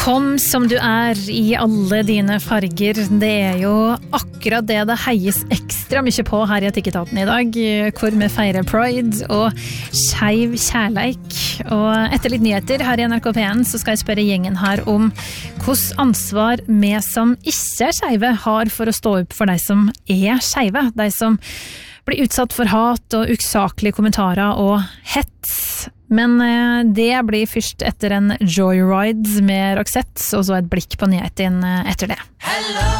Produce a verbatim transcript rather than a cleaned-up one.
Kom som du er i alle dine farger. Det er jo akkurat det det heies ekstra mye på her i Etikketaten i dag, hvor vi feirer Pride og skeiv kjærleik. Og etter litt nyheter her i N R K P en så skal jeg spørre gjengen her om hvordan ansvar vi som ikke er skeive har for å stå opp for de som er skeive, de som blir utsatt for hat og usaklige kommentarer og hets. Men det blir først etter en Joyride med Roxette, og så et blikk på nyheten etter det. Hello!